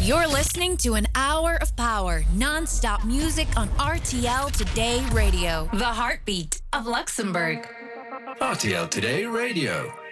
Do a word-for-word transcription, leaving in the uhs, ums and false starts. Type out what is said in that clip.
You're listening to an hour of power, non-stop music on R T L Today Radio, the heartbeat of Luxembourg. R T L Today Radio.